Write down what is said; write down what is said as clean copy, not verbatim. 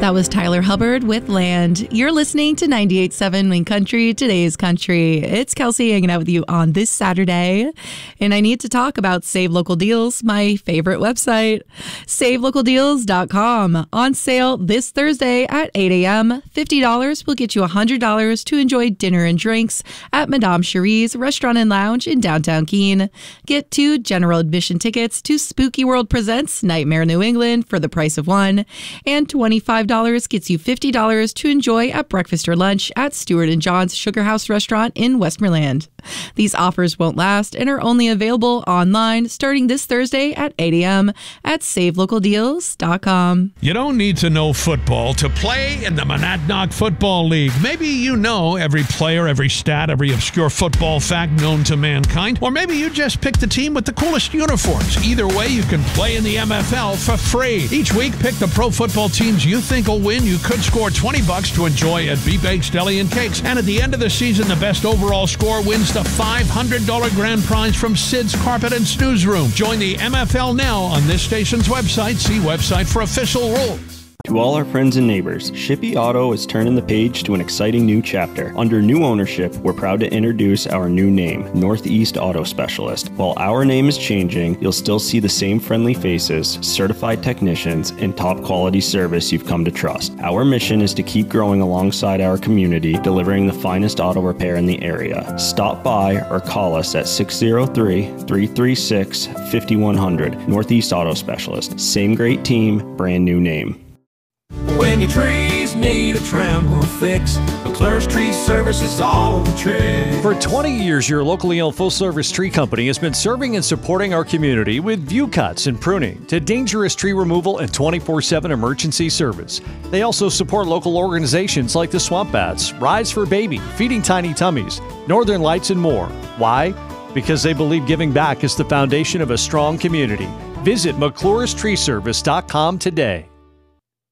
That was Tyler Hubbard with Land. You're listening to 98.7 Wing Country, today's country. It's Kelsey hanging out with you on this Saturday. And I need to talk about Save Local Deals, my favorite website. SaveLocalDeals.com. On sale this Thursday at 8 a.m. $50 will get you $100 to enjoy dinner and drinks at Madame Cherie's Restaurant and Lounge in downtown Keene. Get 2 general admission tickets to Spooky World Presents Nightmare New England for the price of 1. And $25 gets you $50 to enjoy at breakfast or lunch at Stewart & John's Sugar House Restaurant in Westmoreland. These offers won't last and are only available online starting this Thursday at 8 a.m. at SaveLocalDeals.com. You don't need to know football to play in the Monadnock Football League. Maybe you know every player, every stat, every obscure football fact known to mankind. Or maybe you just picked the team with the coolest uniforms. Either way, you can play in the MFL for free. Each week, pick the pro football teams you think will win. You could score $20 to enjoy at B-Bakes Deli and Cakes. And at the end of the season, the best overall score wins the $500 grand prize from Sid's Carpet and Snooze Room. Join the MFL now on this station's website. See website for official rules. To all our friends and neighbors, Shippey Auto is turning the page to an exciting new chapter. Under new ownership, we're proud to introduce our new name, Northeast Auto Specialist. While our name is changing, you'll still see the same friendly faces, certified technicians, and top quality service you've come to trust. Our mission is to keep growing alongside our community, delivering the finest auto repair in the area. Stop by or call us at 603-336-5100. Northeast Auto Specialist. Same great team, brand new name. When your trees need a trim or a fix, McClure's Tree Service is all the trick. For 20 years, your locally owned full-service tree company has been serving and supporting our community with view cuts and pruning to dangerous tree removal and 24/7 emergency service. They also support local organizations like the Swamp Bats, Rise for Baby, Feeding Tiny Tummies, Northern Lights, and more. Why? Because they believe giving back is the foundation of a strong community. Visit McClure'streeservice.com today.